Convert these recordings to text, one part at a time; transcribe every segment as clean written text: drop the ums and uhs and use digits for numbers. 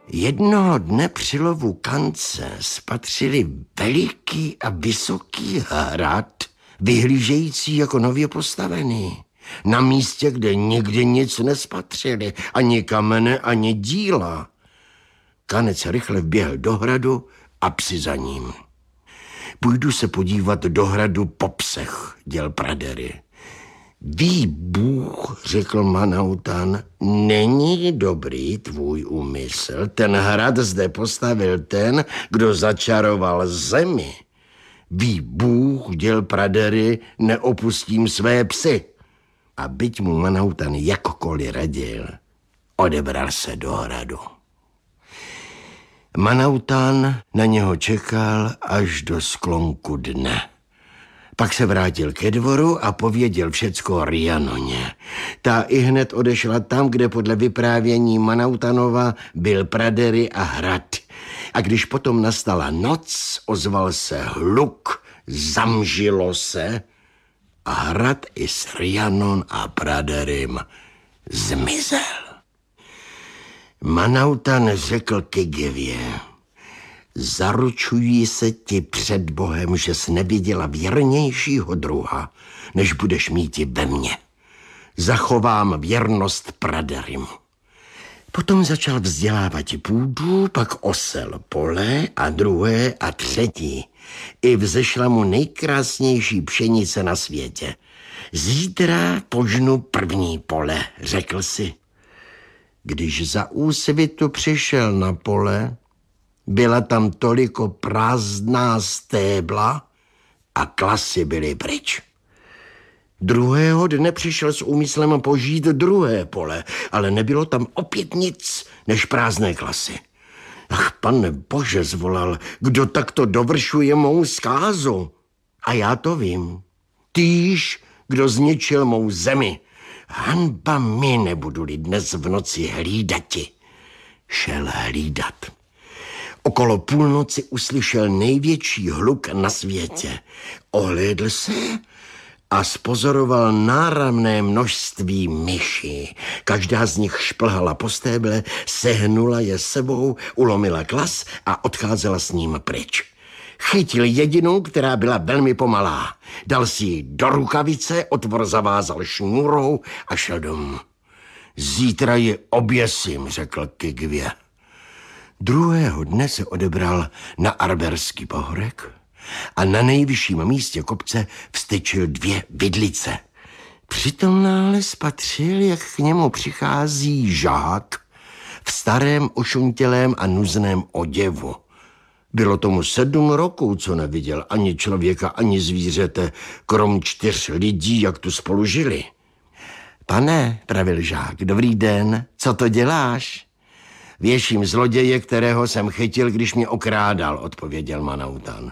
Jednoho dne při lovu kance spatřili veliký a vysoký hrad, vyhlížející jako nově postavený. Na místě, kde nikdy nic nespatřili, ani kamene, ani díla. Kanec rychle vběhl do hradu a psi za ním. Půjdu se podívat do hradu po psech, děl Pradery. Ví Bůh, řekl Manautan, není dobrý tvůj úmysl. Ten hrad zde postavil ten, kdo začaroval zemi. Ví Bůh, děl Pradery, neopustím své psy. A byť mu Manautan jakkoliv radil, odebral se do hradu. Manautan na něho čekal až do sklonku dne. Pak se vrátil ke dvoru a pověděl všecko Rhiannoně. Ta ihned odešla tam, kde podle vyprávění Manautanova byl Pradery a hrad. A když potom nastala noc, ozval se hluk, zamžilo se a hrad i s Rhiannon a Praderym zmizel. Manautan řekl Kygvě: zaručuji se ti před Bohem, že jsi neviděla věrnějšího druha, než budeš mít i ve mně. Zachovám věrnost Praderymu. Potom začal vzdělávat půdu, pak osel pole a druhé a třetí. I vzešla mu nejkrásnější pšenice na světě. Zítra požnu první pole, řekl si. Když za úsvitu přišel na pole, byla tam toliko prázdná stébla a klasy byly pryč. Druhého dne přišel s úmyslem požít druhé pole, ale nebylo tam opět nic než prázdné klasy. Ach, Pane Bože, zvolal, kdo takto dovršuje mou zkázu? A já to vím. Týž, kdo zničil mou zemi. Hanba mi, nebudu-li dnes v noci hlídati. Šel hlídat. Okolo půlnoci uslyšel největší hluk na světě. Ohlédl se a spozoroval náramné množství myší. Každá z nich šplhala po stéble, sehnula je sebou, ulomila klas a odcházela s ním pryč. Chytil jedinou, která byla velmi pomalá. Dal si ji do rukavice, otvor zavázal šňůrou a šel domů. Zítra ji oběsím, řekl Kygvě. Druhého dne se odebral na Arberský pahorek a na nejvyšším místě kopce vstyčil 2 vidlice. Přitom náhle spatřil, jak k němu přichází žák v starém ošuntělém a nuzném oděvu. Bylo tomu 7 roků, co neviděl ani člověka, ani zvířete, krom 4 lidí, jak tu spolu žili. Pane, pravil žák, dobrý den, co to děláš? Věším zloděje, kterého jsem chytil, když mě okrádal, odpověděl Manautan.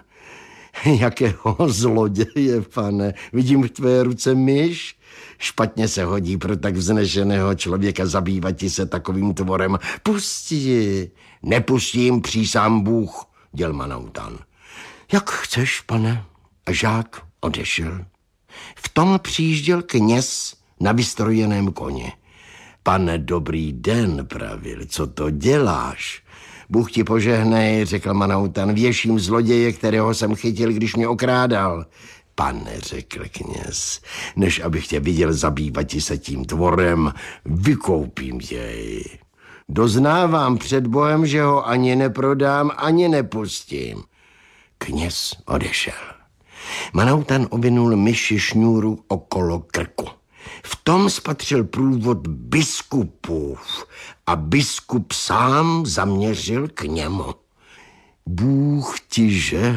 Jakého zloděje, pane? Vidím v tvé ruce myš? Špatně se hodí pro tak vznešeného člověka zabývat se takovým tvorem. Pusti ji. Nepustím, přísám Bůh, děl Manautan. Jak chceš, pane? A žák odešel. V tom přijížděl kněz na vystrojeném koni. Pane, dobrý den, pravil, co to děláš? Bůh ti požehnej, řekl Manautan, věším zloděje, kterého jsem chytil, když mě okrádal. Pane, řekl kněz, než abych tě viděl zabývat se tím tvorem, vykoupím jej. Doznávám před Bohem, že ho ani neprodám, ani nepustím. Kněz odešel. Manautan ovinul myši šňůru okolo krku. V tom spatřil průvod biskupův a biskup sám zaměřil k němu. Bůh ti žehnal.